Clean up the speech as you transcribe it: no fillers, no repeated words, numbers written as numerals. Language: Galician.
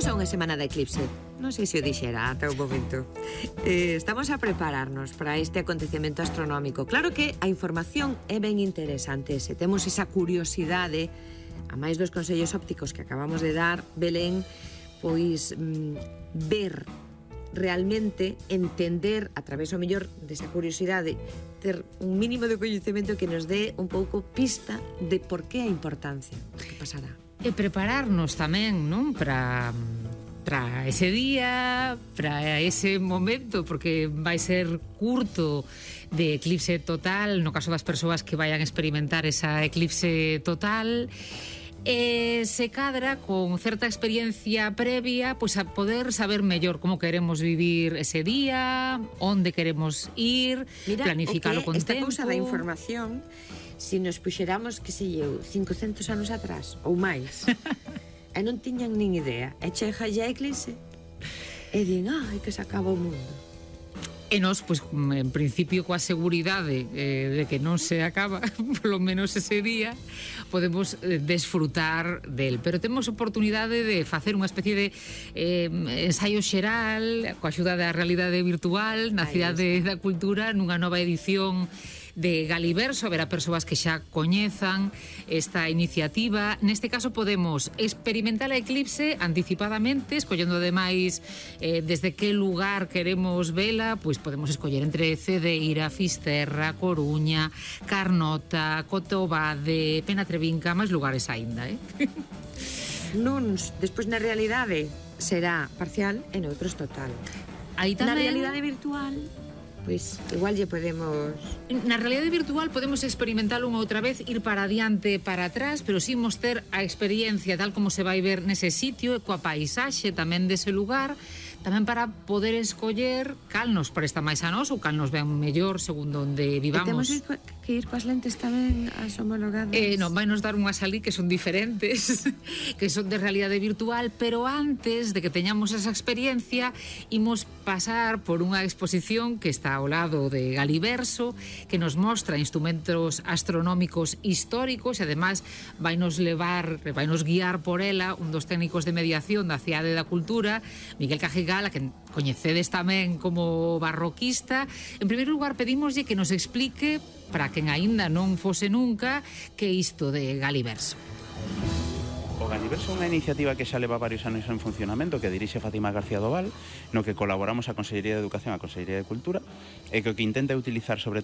Estamos a unha semana de eclipse. Non sei se o dixera ata o momento. Estamos a prepararnos para este acontecemento astronómico. Claro que a información é ben interesante. Se temos esa curiosidade, a máis dos consellos ópticos que acabamos de dar, Belén, pois ver realmente, entender a través, ao mellor, desa curiosidade, ter un mínimo de coñecemento que nos dé un pouco pista de por que a importancia do que pasará. E prepararnos tamén, non? Para ese día, para ese momento, porque vai ser curto de eclipse total, no caso das persoas que vayan experimentar esa eclipse total, se cadra con certa experiencia previa, pois a poder saber mellor como queremos vivir ese día, onde queremos ir, planificalo con esta tempo. cousa da información, se nos puxeramos, que sei eu, 500 anos atrás ou máis, e non tiñan nin idea, e chega a eclipse e din, ai, que se acaba o mundo. E nós, pois, en principio, coa seguridade de que non se acaba, polo menos ese día, podemos desfrutar del. Pero temos oportunidade de facer unha especie de ensaio xeral, coa axuda da realidade virtual, na Cidade da Cultura, nunha nova edición de Galiverso. Haberá persoas que xa coñezan esta iniciativa. Neste caso podemos experimentar a eclipse anticipadamente, escollendo ademais desde que lugar queremos vela. Pois podemos escoller entre Cedeira, Fisterra, Coruña, Carnota, Cotobade, Penatrevinca, máis lugares aínda, Nuns, despois na realidade será parcial e noutros total. Aí tamén, na realidade virtual, pois igual lle podemos... Na realidade virtual podemos experimentar unha outra vez, ir para adiante, para atrás, pero si imos ter a experiencia tal como se vai ver nese sitio, e coa paisaxe tamén dese lugar, tamén para poder escoller cal nos presta máis a nós ou cal nos ven mellor segundo onde vivamos. E temos que ir coas lentes tamén as homologadas? Non, vai nos dar unhas ali que son diferentes, que son de realidade virtual, pero antes de que teñamos esa experiencia, imos pasar por unha exposición que está ao lado de Galiverso, que nos mostra instrumentos astronómicos históricos e además vai nos guiar por ela un dos técnicos de mediación da Cidade da Cultura, Miguel Cajigal, a que coñecedes tamén como barroquista. En primeiro lugar, pedímoslle que nos explique, para quen aínda non fose nunca, que é isto de Galiverso. O Galiverso é unha iniciativa que xa leva varios anos en funcionamento, que dirixe Fátima García Doval, no que colaboramos a Consellería de Educación e a Consellería de Cultura, e que o que intenta é utilizar sobre